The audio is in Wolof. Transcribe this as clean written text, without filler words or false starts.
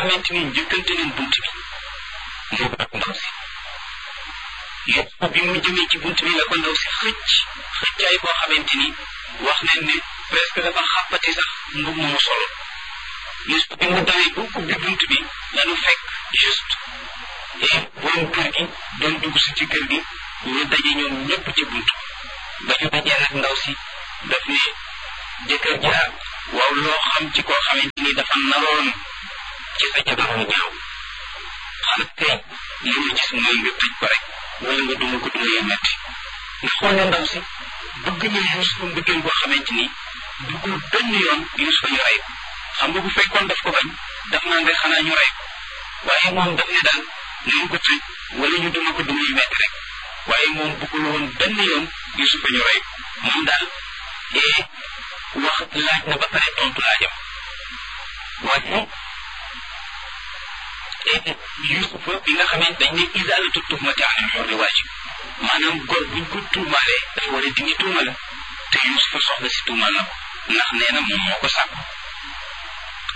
xamante ni njëkkante nañ bunt bi moo ak ndaw si Yuusufa bi mu jëmee ci bunt bi la ko ndaw si xëccaay boo xamante ni wax nañ ne presque dafa xàppati sax mbub mu solo Yuusufa bi mu dawee bu ubbi bunt bi lanu fekk juste borom kër gi doon dugg si ci kër gi ñu daje ñoom ñëpp ci bunt ba ñu dajee nag ndaw si daf ne jëkkër ja waaw loo xam ci koo xamante ni dafa naroon ci sa jabar mu ñaaw xanaa kay li ma gis mooy nga tëj ko rek wala nga duma ko duma yu metti nga xool ne ndaw si bëgg na Yuusufa mbëggeel boo xamante ni bëggul benn yoon Yuusufa ñu rey ko xam nga bu fekkoon daf ko bañ daf naa nga xanaa ñu rey ko waaye moom daf ne daal nañ ko tëj wala ñu duma ko duma yu metti rek waaye moom bëggul woon benn yoon Yuusufa ñu rey ko moom daal wax laaj na ba pare tontu laajam waaye Yuusufa bi nga xamante dañ ne isaalatu tuhmati anil hurri waajib maanaam góor buñ ko tuumaalee dafa war a dindi tuuma la te Yuusufa soxna si tuumaal na ko ndax nee na moom moo ko sàkku